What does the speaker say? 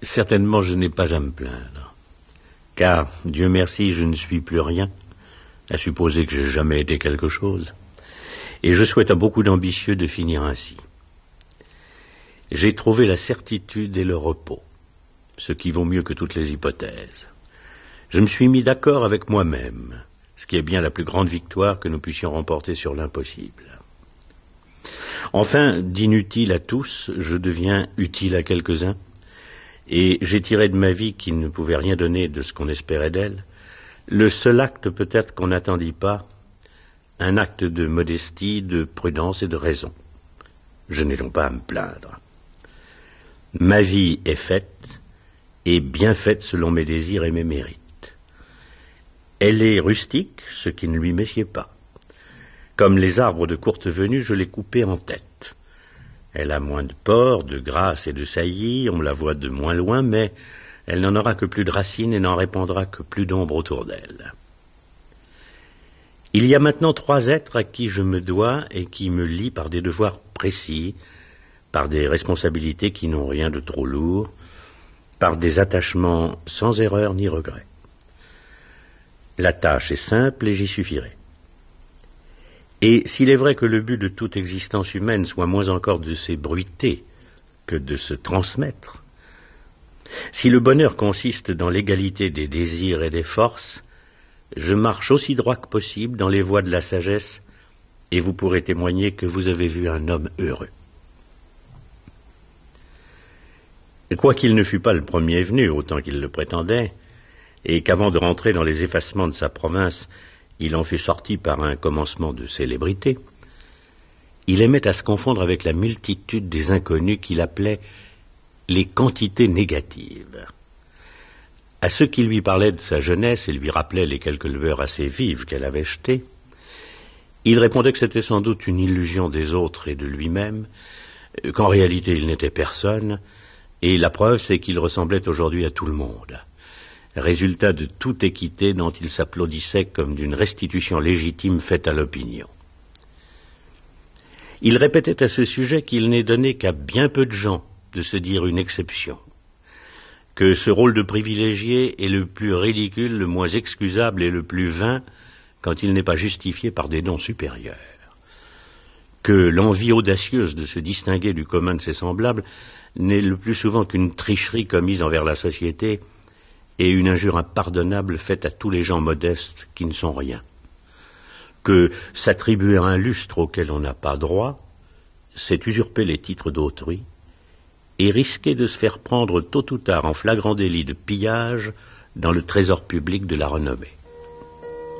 Certainement, je n'ai pas à me plaindre. Car, Dieu merci, je ne suis plus rien, à supposer que j'ai jamais été quelque chose. Et je souhaite à beaucoup d'ambitieux de finir ainsi. J'ai trouvé la certitude et le repos, ce qui vaut mieux que toutes les hypothèses. Je me suis mis d'accord avec moi-même, ce qui est bien la plus grande victoire que nous puissions remporter sur l'impossible. Enfin, d'inutile à tous, je deviens utile à quelques-uns, et j'ai tiré de ma vie, qui ne pouvait rien donner de ce qu'on espérait d'elle, le seul acte peut-être qu'on n'attendit pas, un acte de modestie, de prudence et de raison. Je n'ai donc pas à me plaindre. Ma vie est faite, et bien faite selon mes désirs et mes mérites. Elle est rustique, ce qui ne lui messied pas. Comme les arbres de courte venue, je l'ai coupée en tête. Elle a moins de port, de grâce et de saillie, on la voit de moins loin, mais elle n'en aura que plus de racines et n'en répandra que plus d'ombre autour d'elle. Il y a maintenant 3 êtres à qui je me dois et qui me lient par des devoirs précis, par des responsabilités qui n'ont rien de trop lourd, par des attachements sans erreur ni regret. La tâche est simple et j'y suffirai. Et s'il est vrai que le but de toute existence humaine soit moins encore de s'ébruiter que de se transmettre, si le bonheur consiste dans l'égalité des désirs et des forces, je marche aussi droit que possible dans les voies de la sagesse, et vous pourrez témoigner que vous avez vu un homme heureux. Quoiqu'il ne fût pas le premier venu, autant qu'il le prétendait, et qu'avant de rentrer dans les effacements de sa province, il en fut sorti par un commencement de célébrité, il aimait à se confondre avec la multitude des inconnus qu'il appelait les quantités négatives. À ceux qui lui parlaient de sa jeunesse et lui rappelaient les quelques lueurs assez vives qu'elle avait jetées, il répondait que c'était sans doute une illusion des autres et de lui-même, qu'en réalité il n'était personne, et la preuve c'est qu'il ressemblait aujourd'hui à tout le monde. Résultat de toute équité dont il s'applaudissait comme d'une restitution légitime faite à l'opinion. Il répétait à ce sujet qu'il n'est donné qu'à bien peu de gens de se dire une exception, que ce rôle de privilégié est le plus ridicule, le moins excusable et le plus vain quand il n'est pas justifié par des dons supérieurs, que l'envie audacieuse de se distinguer du commun de ses semblables n'est le plus souvent qu'une tricherie commise envers la société et une injure impardonnable faite à tous les gens modestes qui ne sont rien, que s'attribuer un lustre auquel on n'a pas droit, c'est usurper les titres d'autrui et risquer de se faire prendre tôt ou tard en flagrant délit de pillage dans le trésor public de la renommée.